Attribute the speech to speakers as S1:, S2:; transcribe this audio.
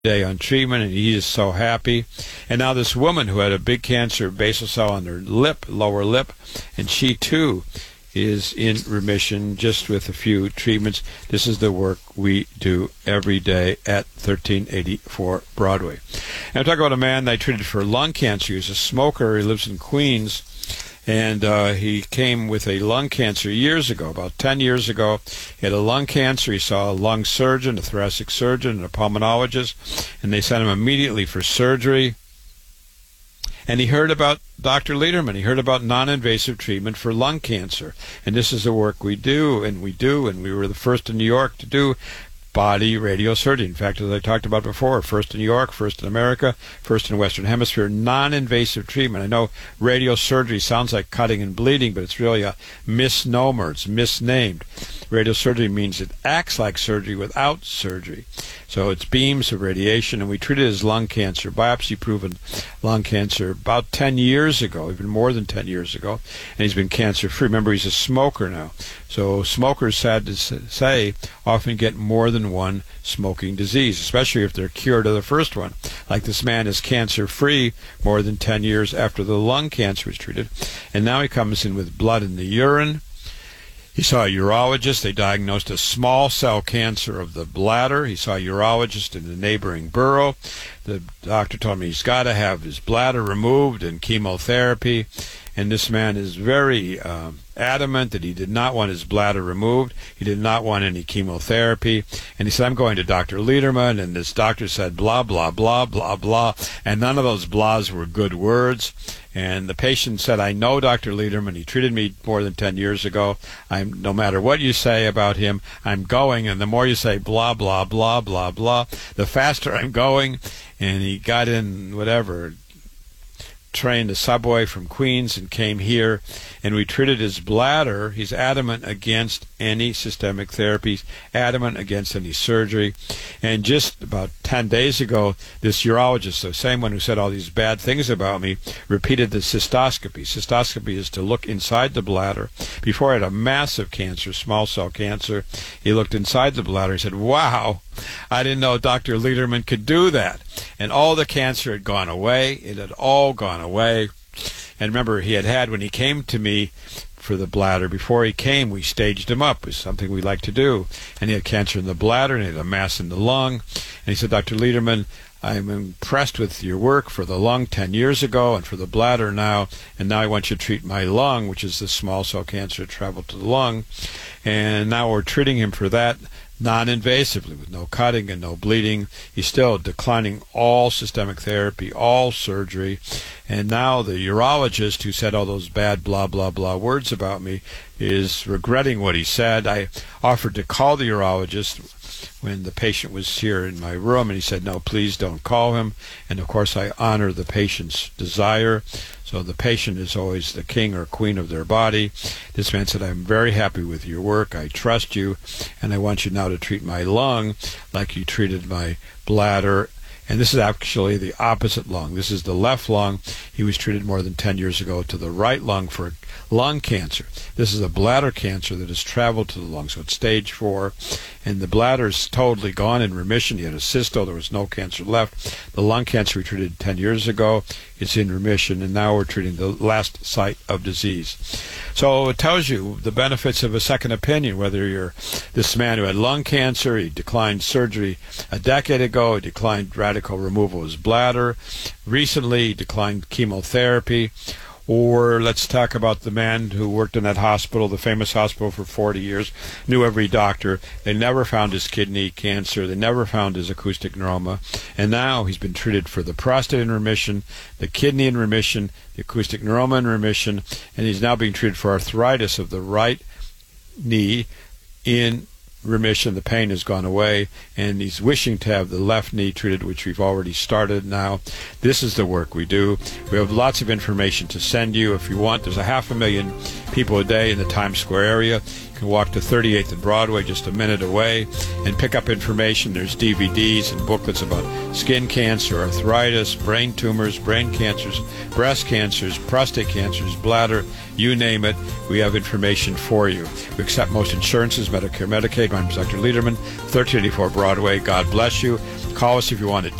S1: day on treatment, and he is so happy. And now this woman who had a big cancer basal cell on her lip, lower lip, and she too is in remission just with a few treatments. This is the work we do every day at 1384 Broadway. And I'm talking about a man that I treated for lung cancer. He's a smoker. He lives in Queens. And he came with a lung cancer years ago, about 10 years ago. He had a lung cancer. He saw a lung surgeon, a thoracic surgeon, and a pulmonologist, and they sent him immediately for surgery. And he heard about Dr. Lederman. He heard about non-invasive treatment for lung cancer. And this is the work we do, and we were the first in New York to do body radiosurgery. In fact, as I talked about before, first in New York, first in America, first in the Western Hemisphere, non-invasive treatment. I know radiosurgery sounds like cutting and bleeding, but it's really a misnomer. It's misnamed. Radiosurgery means it acts like surgery without surgery. So it's beams of radiation, and we treated his lung cancer, biopsy-proven lung cancer, about 10 years ago, even more than 10 years ago, and he's been cancer-free. Remember, he's a smoker now. So smokers, sad to say, often get more than one smoking disease, especially if they're cured of the first one. Like this man is cancer-free more than 10 years after the lung cancer was treated, and now he comes in with blood in the urine. He saw a urologist. They diagnosed a small cell cancer of the bladder. He saw a urologist in the neighboring borough. The doctor told me he's got to have his bladder removed and chemotherapy. And this man is very adamant that he did not want his bladder removed. He did not want any chemotherapy. And he said, I'm going to Dr. Lederman. And this doctor said, blah, blah, blah, blah, blah. And none of those blahs were good words. And the patient said, I know Dr. Lederman. He treated me more than 10 years ago. No matter what you say about him, I'm going. And the more you say blah, blah, blah, blah, blah, the faster I'm going. And he got in, trained the subway from Queens and came here, and we treated his bladder. He's adamant against any systemic therapies, adamant against any surgery. And just about 10 days ago, this urologist, the same one who said all these bad things about me, repeated the cystoscopy. Cystoscopy is to look inside the bladder. Before I had a massive cancer, small cell cancer, he looked inside the bladder. He said, wow, I didn't know Dr. Lederman could do that. And all the cancer had gone away. It had all gone away. And remember, when he came to me for the bladder, before he came, we staged him up. It was something we like to do. And he had cancer in the bladder, and he had a mass in the lung. And he said, Dr. Lederman, I'm impressed with your work for the lung 10 years ago and for the bladder now, and now I want you to treat my lung, which is the small cell cancer that traveled to the lung. And now we're treating him for that non-invasively with no cutting and no bleeding. He's still declining all systemic therapy, all surgery. And now the urologist who said all those bad blah, blah, blah words about me is regretting what he said. I offered to call the urologist when the patient was here in my room, and he said, no, please don't call him. And of course I honor the patient's desire. So the patient is always the king or queen of their body. This man said, I'm very happy with your work. I trust you, and I want you now to treat my lung like you treated my bladder. And this is actually the opposite lung. This is the left lung. He was treated more than 10 years ago to the right lung for lung cancer. This is a bladder cancer that has traveled to the lung, so it's stage 4, and the bladder is totally gone, in remission. He had a cysto. There was no cancer left. The lung cancer we treated 10 years ago is in remission, and now we're treating the last site of disease. So it tells you the benefits of a second opinion, whether you're this man who had lung cancer, he declined surgery a decade ago, he declined radical removal of his bladder, recently he declined chemotherapy, or let's talk about the man who worked in that hospital, the famous hospital for 40 years, knew every doctor. They never found his kidney cancer. They never found his acoustic neuroma. And now he's been treated for the prostate in remission, the kidney in remission, the acoustic neuroma in remission, and he's now being treated for arthritis of the right knee in remission. The pain has gone away, and he's wishing to have the left knee treated, which we've already started now. This is the work we do. We have lots of information to send you if you want. There's 500,000 people a day in the Times Square area. You can walk to 38th and Broadway, just a minute away, and pick up information. There's DVDs and booklets about skin cancer, arthritis, brain tumors, brain cancers, breast cancers, prostate cancers, bladder, you name it. We have information for you. We accept most insurances, Medicare, Medicaid. My name is Dr. Lederman, 1384 Broadway. God bless you. Call us if you want to